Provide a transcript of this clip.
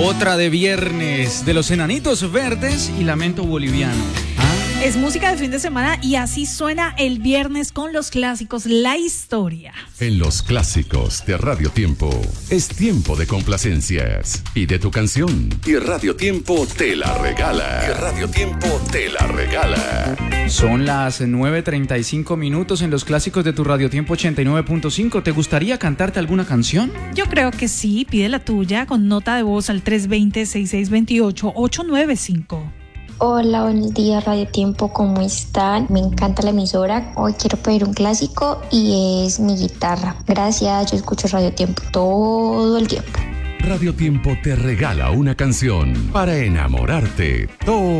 Otra de viernes de los Enanitos Verdes y Lamento Boliviano. Es música de fin de semana y así suena el viernes con los clásicos, la historia. En los clásicos de Radio Tiempo es tiempo de complacencias y de tu canción. Y Radio Tiempo te la regala. Son las 9:35 minutos en los clásicos de tu Radio Tiempo 89.5. ¿Te gustaría cantarte alguna canción? Yo creo que sí, pide la tuya con nota de voz al 320-6628-895. Hola, buenos días Radio Tiempo, ¿cómo están? Me encanta la emisora. Hoy quiero pedir un clásico y es mi guitarra. Gracias, yo escucho Radio Tiempo todo el tiempo. Radio Tiempo te regala una canción para enamorarte todo